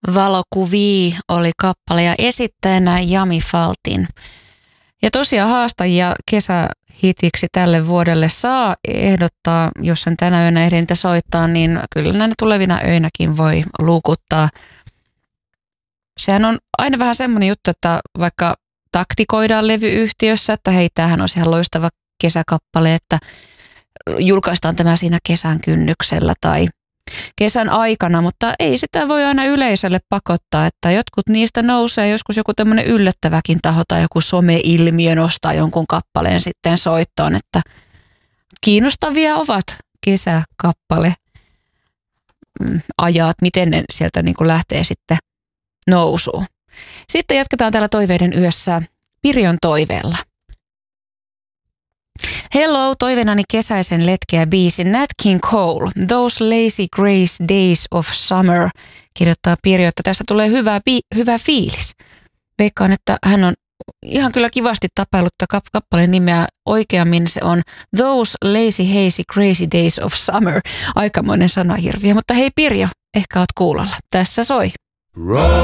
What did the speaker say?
Valokuvia oli kappale ja esittäjänä Jami Faltin. Ja tosiaan haastajia kesähitiksi tälle vuodelle saa ehdottaa, jos sen tänä yönä ehdin niitä soittaa, niin kyllä näinä tulevina öinäkin voi luukuttaa. Sehän on aina vähän semmoinen juttu, että vaikka taktikoidaan levyyhtiössä, että hei, tämähän on ihan loistava kesäkappale, että julkaistaan tämä siinä kesän kynnyksellä tai kesän aikana, mutta ei sitä voi aina yleisölle pakottaa, että jotkut niistä nousee, joskus joku tämmöinen yllättäväkin taho tai joku some-ilmiö nostaa jonkun kappaleen sitten soittoon, että kiinnostavia ovat kesäkappale ajat, miten ne sieltä niin kuin lähtee sitten nousuun. Sitten jatketaan täällä Toiveiden yössä Pirjon toiveella. Hello, toiveenani kesäisen letkeä biisin Nat King Cole, Those Lazy Grace Days of Summer, kirjoittaa Pirjo, että tästä tulee hyvä fiilis. Veikkaan, että hän on ihan kyllä kivasti tapailutta kappaleen nimeä. Oikeammin se on Those Lazy Hazy Crazy Days of Summer. Aikamoinen sanahirviö, mutta hei Pirjo, ehkä oot kuulolla. Tässä soi.